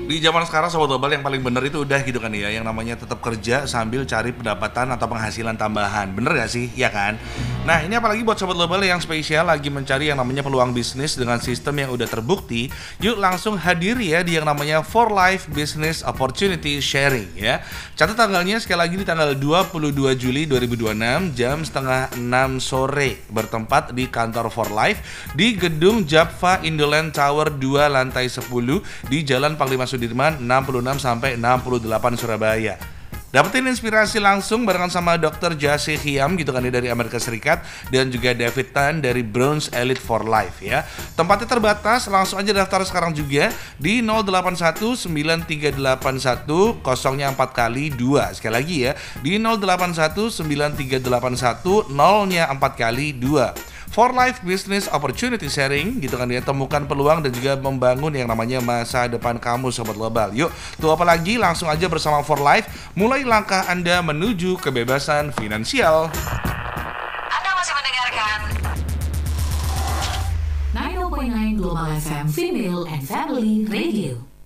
Di zaman sekarang Sobat Global yang paling bener itu udah gitu kan ya, yang namanya tetap kerja sambil cari pendapatan atau penghasilan tambahan. Bener gak sih? Ya kan? Nah, ini apalagi buat Sobat Global yang spesial lagi mencari yang namanya peluang bisnis dengan sistem yang udah terbukti. Yuk langsung hadiri ya di yang namanya For Life Business Opportunity Sharing ya. Catat tanggalnya sekali lagi di tanggal 22 Juli 2026 jam setengah 6 sore, bertempat di kantor For Life di gedung Japfa Indoland Tower 2 lantai 10 di Jalan Panglima Sudirman 66 sampai 68 Surabaya. Dapetin inspirasi langsung barengan sama Dr. Jase Hiam gitu kan ya dari Amerika Serikat, dan juga David Tan dari Bronze Elite for Life ya. Tempatnya terbatas, langsung aja daftar sekarang juga di 0819381000 4 kali 2. Sekali lagi ya, di 0819381000 4 kali 2. For Life Business Opportunity Sharing gitu kan ya, temukan peluang dan juga membangun yang namanya masa depan kamu Sobat Global. Yuk, tuh apa lagi, langsung aja bersama For Life mulai langkah Anda menuju kebebasan finansial. Anda masih mendengarkan 90.9 Global FM Female and Family Radio.